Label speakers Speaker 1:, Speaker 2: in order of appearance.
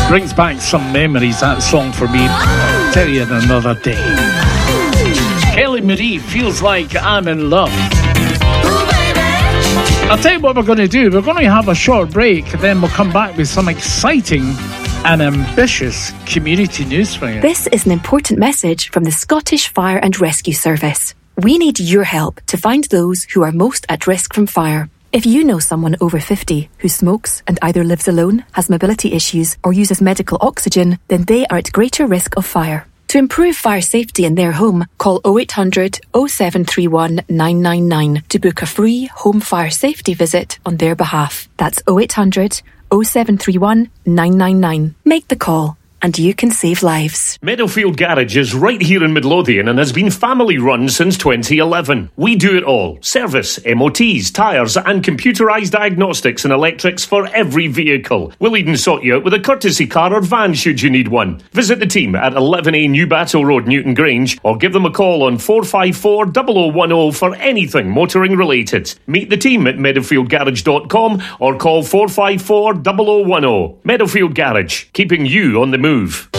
Speaker 1: Brings back some memories, that song for me. I'll tell you in another day. Kelly Marie, Feels Like I'm in Love. I'll tell you what we're going to do. We're going to have a short break, then we'll come back with some exciting and ambitious community news for you.
Speaker 2: This is an important message from the Scottish Fire and Rescue Service. We need your help to find those who are most at risk from fire. If you know someone over 50 who smokes and either lives alone, has mobility issues, or uses medical oxygen, then they are at greater risk of fire. To improve fire safety in their home, call 0800 0731 999 to book a free home fire safety visit on their behalf. That's 0800 0731 999. Make the call, and you can save lives.
Speaker 3: Meadowfield Garage is right here in Midlothian and has been family run since 2011. We do it all. Service, MOTs, tyres and computerised diagnostics and electrics for every vehicle. We'll even sort you out with a courtesy car or van should you need one. Visit the team at 11A New Battle Road, Newton Grange, or give them a call on 454 0010 for anything motoring related. Meet the team at meadowfieldgarage.com or call 454 0010. Meadowfield Garage, keeping you on the move.